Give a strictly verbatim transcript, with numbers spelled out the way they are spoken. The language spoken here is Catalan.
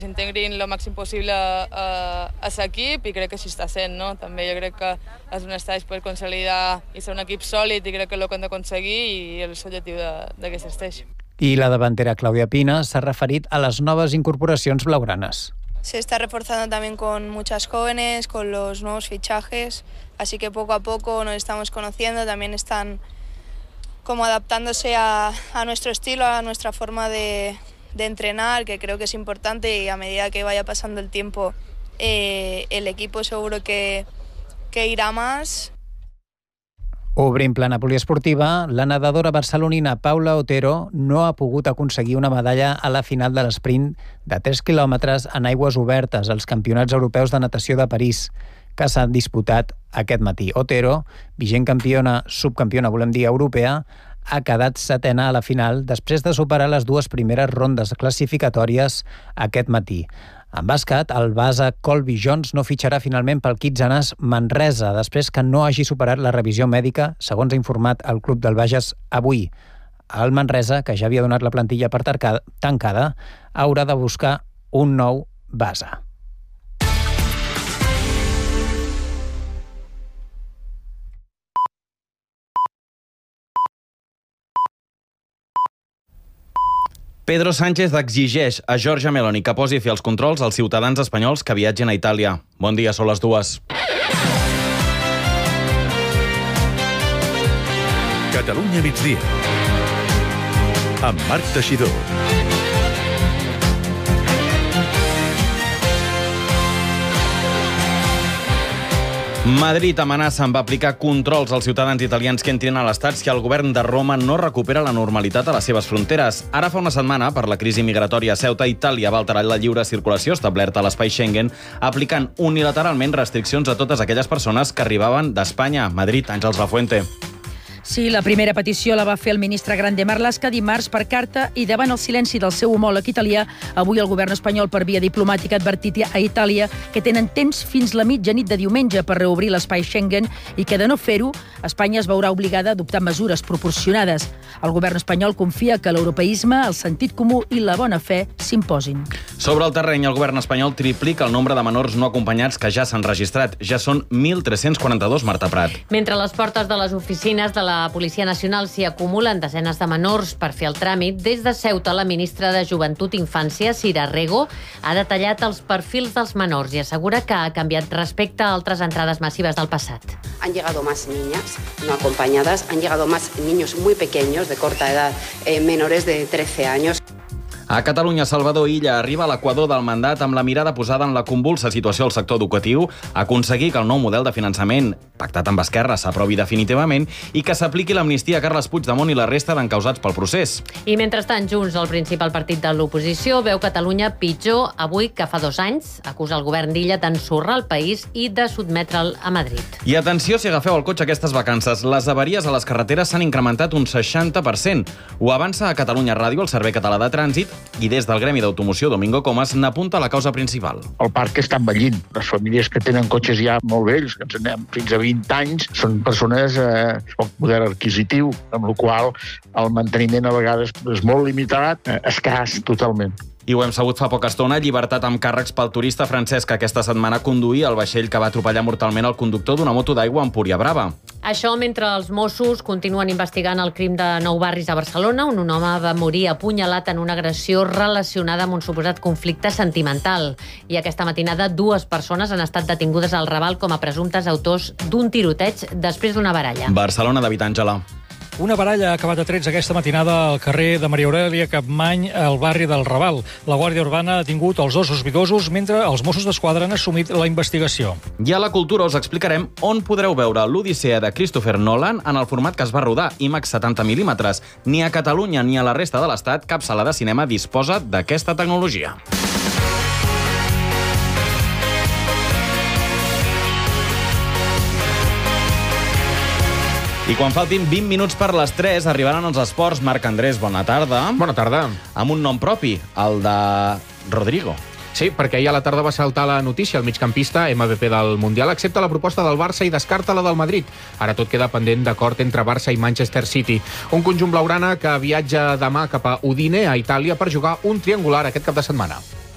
S'integrin el màxim possible a, a l'equip i crec que així està sent, no? També jo crec que és un estat per consolidar i ser un equip sòlid i crec que és el que hem d'aconseguir i és l'objectiu d'aquest estat. I la davantera Claudia Pina s'ha referit a les noves incorporacions blaugranes. Se está reforzando también con muchas jóvenes, con los nuevos fichajes, así que poco a poco nos estamos conociendo, también están como adaptándose a, a nuestro estilo, a nuestra forma de, de entrenar, que creo que es importante, y a medida que vaya pasando el tiempo eh, el equipo seguro que, que irá más. Obrint plana poliesportiva, la nedadora barcelonina Paula Otero no ha pogut aconseguir una medalla a la final de l'esprint de tres quilòmetres en aigües obertes als Campionats Europeus de Natació de París, que s'han disputat aquest matí. Otero, vigent campiona, subcampiona, volem dir, europea, ha quedat setena a la final després de superar les dues primeres rondes classificatòries aquest matí. En bàsquet, el base Colby Jones no fitxarà finalment pel Kitsanàs Manresa després que no hagi superat la revisió mèdica, segons ha informat el club del Bages avui. El Manresa, que ja havia donat la plantilla per tancada, haurà de buscar un nou base. Pedro Sánchez exigeix a Giorgia Meloni que posi fi als controls als ciutadans espanyols que viatgen a Itàlia. Bon dia, són les dues. Catalunya migdia. Amb Marc Teixidor. Madrid amenaça amb aplicar controls als ciutadans italians que entrin a l'estat si el govern de Roma no recupera la normalitat a les seves fronteres. Ara fa una setmana, per la crisi migratòria a Ceuta, Itàlia va alterar la lliure circulació establerta a l'espai Schengen, aplicant unilateralment restriccions a totes aquelles persones que arribaven d'Espanya. Madrid, Àngels Lafuente. Sí, la primera petició la va fer el ministre Grande Marlaska dimarts per carta i davant el silenci del seu homòleg italià, avui el govern espanyol per via diplomàtica ha advertit a Itàlia que tenen temps fins la mitjanit de diumenge per reobrir l'espai Schengen i que de no fer-ho, Espanya es veurà obligada a adoptar mesures proporcionades. El govern espanyol confia que l'europeisme, el sentit comú i la bona fe s'imposin. Sobre el terreny, el govern espanyol triplica el nombre de menors no acompanyats que ja s'han registrat. Ja són mil tres-cents quaranta-dos, Marta Prat. Mentre a les portes de les oficines de la Policia Nacional s'hi acumulen desenes de menors per fer el tràmit, des de Ceuta la ministra de Joventut i Infància, Sira Rego, ha detallat els perfils dels menors i assegura que ha canviat respecte a altres entrades massives del passat. Han llegado más niñas no acompañadas, han llegado más niños muy pequeños, de corta edad, eh, menores de trece años. A Catalunya, Salvador Illa arriba a l'equador del mandat amb la mirada posada en la convulsa situació al sector educatiu, aconseguir que el nou model de finançament pactat amb Esquerra s'aprovi definitivament i que s'apliqui l'amnistia a Carles Puigdemont i la resta d'encausats pel procés. I mentrestant, Junts, el principal partit de l'oposició, veu Catalunya pitjor avui que fa dos anys. Acusa el govern d'Illa d'ensorrar el país i de sotmetre'l a Madrid. I atenció si agafeu el cotxe aquestes vacances. Les avaries a les carreteres s'han incrementat un seixanta per cent. Ho avança a Catalunya Ràdio, el Servei Català de Trànsit, i des del Gremi d'Automoció Domingo Comas n'apunta la causa principal. El parc està envellint. Les famílies que tenen cotxes ja molt vells, que ens anem fins a vint anys, són persones eh, poc poder adquisitiu, amb la qual el manteniment a vegades és molt limitat, eh, escàs totalment. I ho hem sabut fa poca estona, llibertat amb càrrecs pel turista francès que aquesta setmana conduïa el vaixell que va atropellar mortalment el conductor d'una moto d'aigua a Empúria Brava. Això mentre els Mossos continuen investigant el crim de Nou Barris a Barcelona, on un home va morir apunyalat en una agressió relacionada amb un suposat conflicte sentimental. I aquesta matinada dues persones han estat detingudes al Raval com a presumptes autors d'un tiroteig després d'una baralla. Barcelona, David Àngela. Una baralla ha acabat a trets aquesta matinada al carrer de Maria Aurèlia Capmany, al barri del Raval. La Guàrdia Urbana ha tingut els dos sospitosos mentre els Mossos d'Esquadra han assumit la investigació. I a la cultura us explicarem on podreu veure l'Odissea de Christopher Nolan en el format que es va rodar, IMAX setanta mil·límetres. Ni a Catalunya ni a la resta de l'Estat cap sala de cinema disposa d'aquesta tecnologia. I quan faltin vint minuts per les tres, arribaran els esports. Marc Andrés, bona tarda. Bona tarda. Amb un nom propi, el de Rodrigo. Sí, perquè ahir a la tarda va saltar la notícia. El migcampista, M V P del Mundial, accepta la proposta del Barça i descarta la del Madrid. Ara tot queda pendent d'acord entre Barça i Manchester City. Un conjunt blaugrana que viatja demà cap a Udine, a Itàlia, per jugar un triangular aquest cap de setmana.